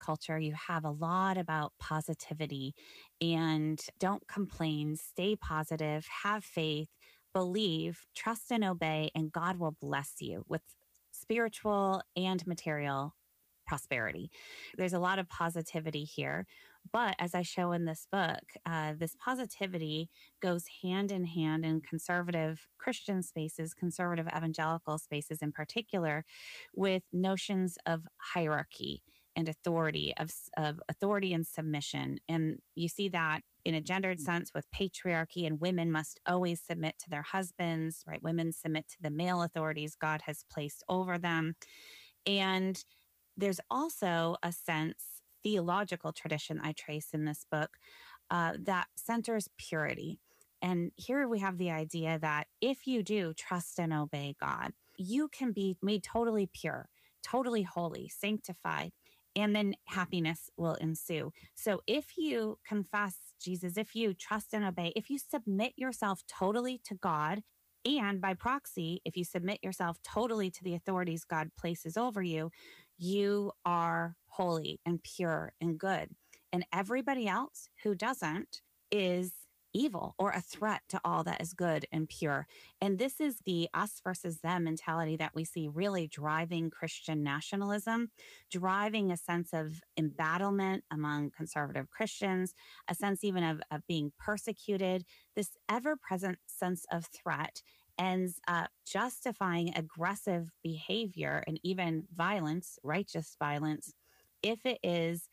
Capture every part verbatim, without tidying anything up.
culture, you have a lot about positivity and don't complain, stay positive, have faith, believe, trust and obey, and God will bless you with spiritual and material prosperity. There's a lot of positivity here. But as I show in this book, uh, this positivity goes hand in hand in conservative Christian spaces, conservative evangelical spaces in particular, with notions of hierarchy and authority, of, of authority and submission. And you see that in a gendered sense with patriarchy, and women must always submit to their husbands, right? Women submit to the male authorities God has placed over them. And there's also a sense, theological tradition I trace in this book, uh, that centers purity. And here we have the idea that if you do trust and obey God, you can be made totally pure, totally holy, sanctified, and then happiness will ensue. So if you confess Jesus, if you trust and obey, if you submit yourself totally to God, and by proxy, if you submit yourself totally to the authorities God places over you, you are holy and pure and good. And everybody else who doesn't is evil or a threat to all that is good and pure. And this is the us versus them mentality that we see really driving Christian nationalism, driving a sense of embattlement among conservative Christians, a sense even of, of being persecuted, this ever-present sense of threat ends up justifying aggressive behavior and even violence, righteous violence, if it is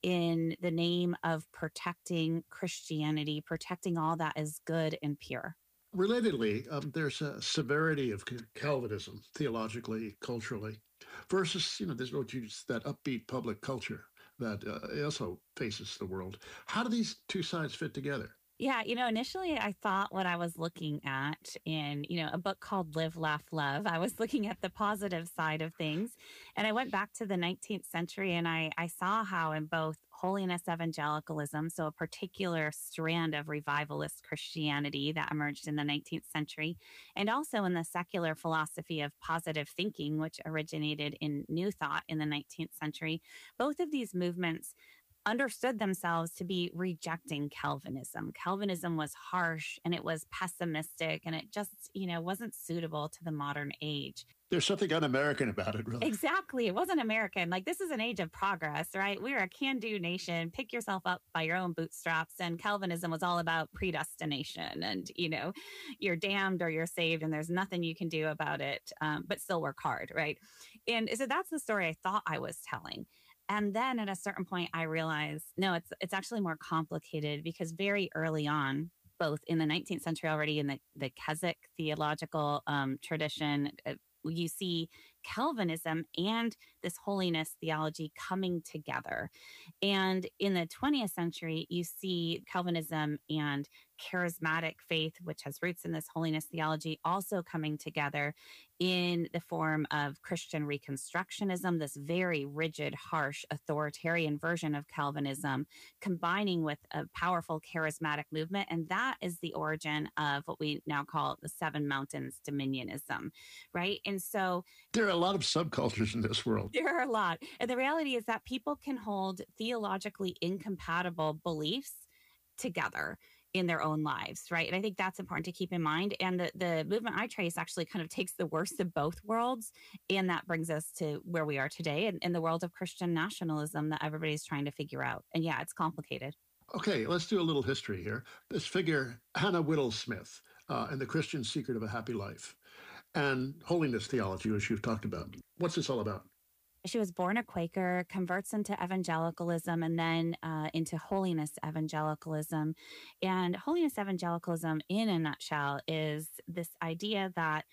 in the name of protecting Christianity, protecting all that is good and pure. Relatedly, um, there's a severity of Calvinism, theologically, culturally, versus, you know, there's what you that upbeat public culture that uh, also faces the world. How do these two sides fit together? Yeah, you know, initially I thought what I was looking at in, you know, a book called Live, Laugh, Love, I was looking at the positive side of things. And I went back to the nineteenth century and I, I saw how in both holiness evangelicalism, so a particular strand of revivalist Christianity that emerged in the nineteenth century, and also in the secular philosophy of positive thinking, which originated in New Thought in the nineteenth century, both of these movements understood themselves to be rejecting Calvinism. Calvinism was harsh and it was pessimistic and it just, you know, wasn't suitable to the modern age. There's something un-American about it, really. Exactly. It wasn't American. Like, this is an age of progress, right? We're a can-do nation. Pick yourself up by your own bootstraps. And Calvinism was all about predestination and, you know, you're damned or you're saved and there's nothing you can do about it, um, but still work hard, right? And so that's the story I thought I was telling. And then at a certain point, I realized, no, it's it's actually more complicated because very early on, both in the nineteenth century already in the, the Keswick theological um, tradition, uh, you see Calvinism and this holiness theology coming together. And in the twentieth century, you see Calvinism and charismatic faith, which has roots in this holiness theology, also coming together in the form of Christian Reconstructionism, this very rigid, harsh, authoritarian version of Calvinism, combining with a powerful charismatic movement. And that is the origin of what we now call the Seven Mountains Dominionism, right? And so there are a lot of subcultures in this world. There are a lot. And the reality is that people can hold theologically incompatible beliefs together in their own lives, right? And I think that's important to keep in mind. And the, the movement I trace actually kind of takes the worst of both worlds. And that brings us to where we are today in, in the world of Christian nationalism that everybody's trying to figure out. And yeah, it's complicated. Okay, let's do a little history here. This figure, Hannah Whittle-Smith, uh, and the Christian Secret of a Happy Life, and holiness theology, which you've talked about. What's this all about? She was born a Quaker, converts into evangelicalism, and then uh, into holiness evangelicalism. And holiness evangelicalism, in a nutshell, is this idea that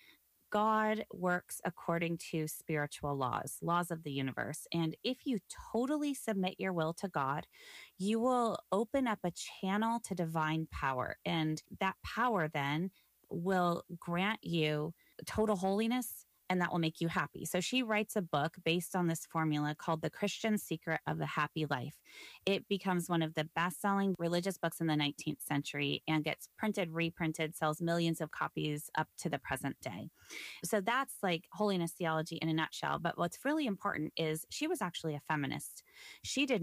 God works according to spiritual laws, laws of the universe. And if you totally submit your will to God, you will open up a channel to divine power. And that power then will grant you total holiness and that will make you happy. So she writes a book based on this formula called The Christian Secret of the Happy Life. It becomes one of the best selling religious books in the nineteenth century and gets printed, reprinted, sells millions of copies up to the present day. So that's like holiness theology in a nutshell. But what's really important is she was actually a feminist. She did